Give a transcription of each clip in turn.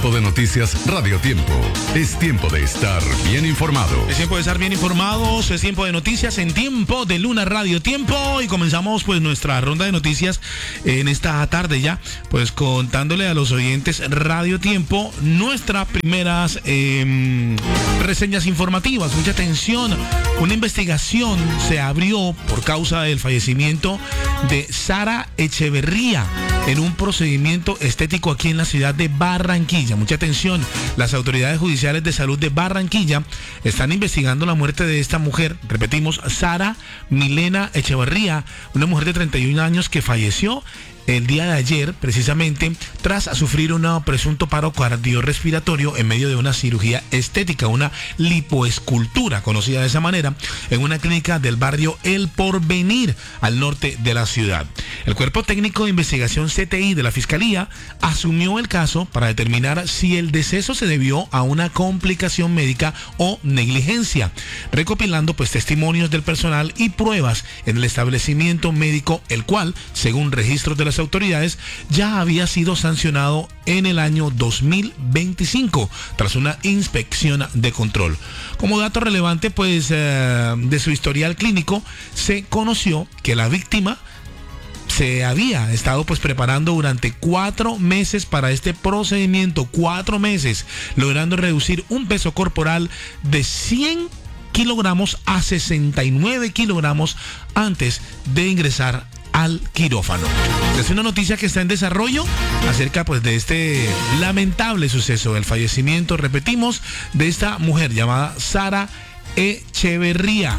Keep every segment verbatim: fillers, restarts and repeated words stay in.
Tiempo de Noticias Radio Tiempo. Es tiempo de estar bien informado. Es tiempo de estar bien informados, es tiempo de noticias en Tiempo de Luna Radio Tiempo. Y comenzamos pues nuestra ronda de noticias en esta tarde ya, pues contándole a los oyentes Radio Tiempo nuestras primeras eh, reseñas informativas. Mucha atención, una investigación se abrió por causa del fallecimiento de Sara Echeverría en un procedimiento estético aquí en la ciudad de Barranquilla. Mucha atención, las autoridades judiciales de salud de Barranquilla están investigando la muerte de esta mujer, repetimos, Sara Milena Echeverría, una mujer de treinta y un años que falleció el día de ayer, precisamente, tras sufrir un presunto paro cardiorrespiratorio en medio de una cirugía estética, una lipoescultura, conocida de esa manera, en una clínica del barrio El Porvenir, al norte de la ciudad. El Cuerpo Técnico de Investigación C T I de la Fiscalía asumió el caso para determinar si el deceso se debió a una complicación médica o negligencia, recopilando pues testimonios del personal y pruebas en el establecimiento médico, el cual, según registros de las autoridades, ya había sido sancionado en el año dos mil veinticinco tras una inspección de control. Como dato relevante pues eh, de su historial clínico, se conoció que la víctima se había estado pues preparando durante cuatro meses para este procedimiento, cuatro meses, logrando reducir un peso corporal de cien kilogramos a sesenta y nueve kilogramos antes de ingresar al quirófano. Es una noticia que está en desarrollo acerca pues de este lamentable suceso, el fallecimiento, repetimos, de esta mujer llamada Sara Echeverría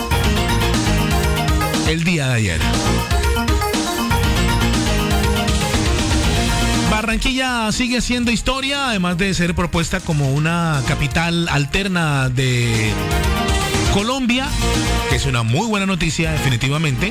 el día de ayer. Barranquilla sigue siendo historia, además de ser propuesta como una capital alterna de Colombia, que es una muy buena noticia definitivamente.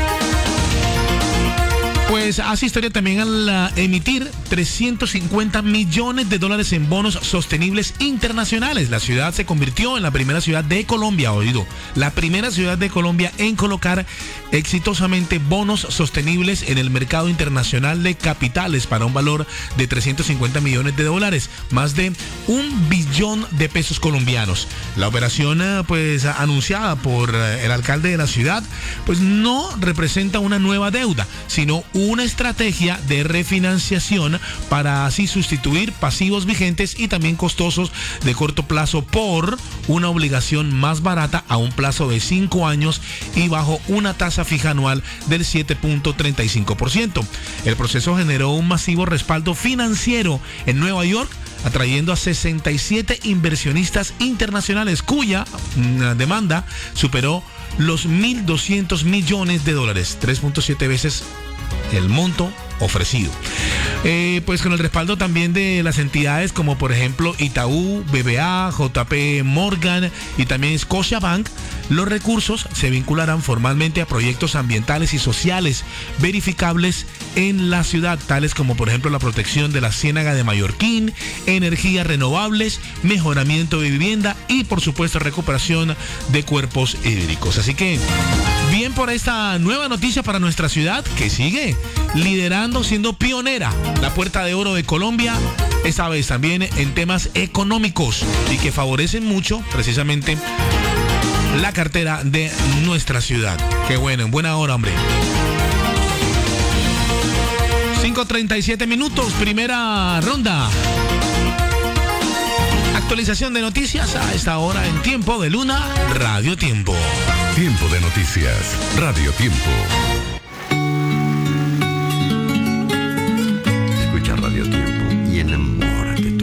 Pues hace historia también al emitir trescientos cincuenta millones de dólares en bonos sostenibles internacionales. La ciudad se convirtió en la primera ciudad de Colombia, oído, la primera ciudad de Colombia en colocar exitosamente bonos sostenibles en el mercado internacional de capitales para un valor de trescientos cincuenta millones de dólares, más de un billón de pesos colombianos. La operación pues anunciada por el alcalde de la ciudad pues no representa una nueva deuda, sino una estrategia de refinanciación para así sustituir pasivos vigentes y también costosos de corto plazo por una obligación más barata a un plazo de cinco años y bajo una tasa fija anual del siete punto treinta y cinco por ciento. El proceso generó un masivo respaldo financiero en Nueva York, atrayendo a sesenta y siete inversionistas internacionales cuya mm, demanda superó los mil doscientos millones de dólares, tres punto siete veces el monto ofrecido. Eh, pues con el respaldo también de las entidades como por ejemplo Itaú, B B A, J P Morgan y también Scotiabank, los recursos se vincularán formalmente a proyectos ambientales y sociales verificables en la ciudad, tales como por ejemplo la protección de la Ciénaga de Mallorquín, energías renovables, mejoramiento de vivienda y por supuesto recuperación de cuerpos hídricos. Así que bien por esta nueva noticia para nuestra ciudad, que sigue liderando, siendo pionera, la puerta de oro de Colombia, esta vez también en temas económicos y que favorecen mucho precisamente la cartera de nuestra ciudad. Qué bueno, en buena hora, hombre. cinco treinta y siete minutos, primera ronda. Actualización de noticias a esta hora en Tiempo de Luna Radio Tiempo. Tiempo de Noticias Radio Tiempo.